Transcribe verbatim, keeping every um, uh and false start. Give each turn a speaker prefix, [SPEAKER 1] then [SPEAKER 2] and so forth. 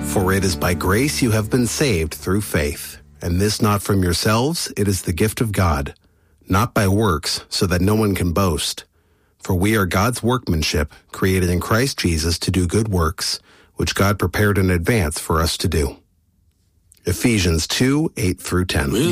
[SPEAKER 1] For it is by grace you have been saved through faith, and this not from yourselves, it is the gift of God, not by works, so that no one can boast. For we are God's workmanship, created in Christ Jesus to do good works, which God prepared in advance for us to do. Ephesians two, eight through ten.